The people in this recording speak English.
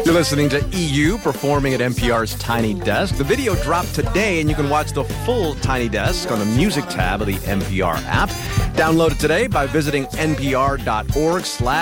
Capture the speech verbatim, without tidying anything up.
You're listening to E U performing at N P R's Tiny Desk. The video dropped today, and you can watch the full Tiny Desk on the music tab of the N P R app. Download it today by visiting npr.org slash